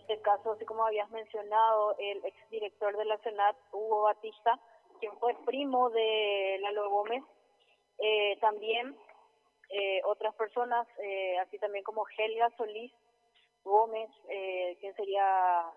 este caso, así como habías mencionado, el exdirector de la Senat, Hugo Batista, quien fue primo de Lalo Gómez, también otras personas, así también como Helga Solís Gómez, quien sería